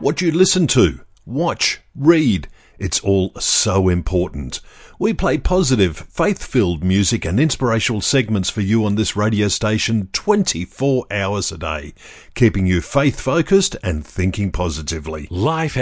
what you listen to, watch, read. It's all so important. We play positive, faith-filled music and inspirational segments for you on this radio station 24 hours a day, keeping you faith-focused and thinking positively. Life